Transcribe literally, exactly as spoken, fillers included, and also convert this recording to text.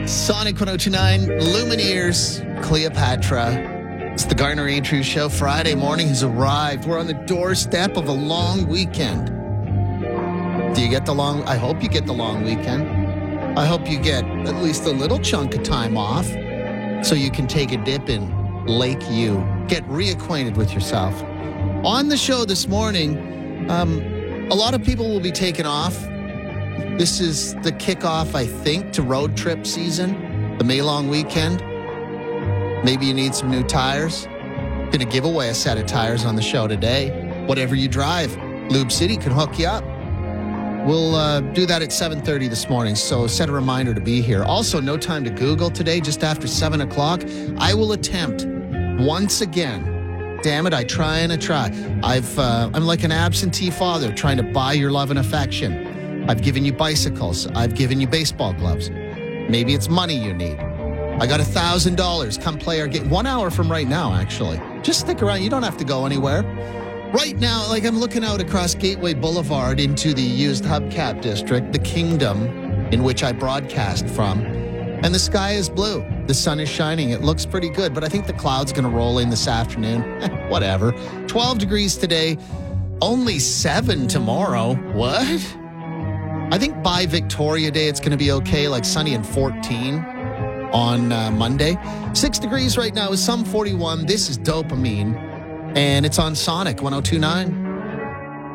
Sonic one oh two point nine, Lumineers, Cleopatra. It's the Garner Andrews Show. Friday morning has arrived. We're on the doorstep of a long weekend. Do you get the long... I hope you get the long weekend. I hope you get at least a little chunk of time off so you can take a dip in Lake U. Get reacquainted with yourself. On the show this morning, um, a lot of people will be taking off. This is the kickoff, I think, to road trip season, the May long weekend. Maybe you need some new tires. Going to give away a set of tires on the show today. Whatever you drive, Lube City can hook you up. We'll uh, do that at seven thirty this morning, so set a reminder to be here. Also, no time to Google today, just after seven o'clock. I will attempt once again. Damn it, I try and I try. I've, uh, I'm like an absentee father trying to buy your love and affection. I've given you bicycles. I've given you baseball gloves. Maybe it's money you need. I got one thousand dollars. Come play our game. One hour from right now, actually. Just stick around. You don't have to go anywhere. Right now, like I'm looking out across Gateway Boulevard into the used hubcap district, the kingdom in which I broadcast from. And the sky is blue. The sun is shining. It looks pretty good, but I think the cloud's going to roll in this afternoon. Whatever. twelve degrees today. Only seven tomorrow. What? I think by Victoria Day, it's going to be okay, like sunny and fourteen on uh, Monday. Six degrees right now is some forty-one. This is Dopamine, and it's on Sonic one oh two point nine.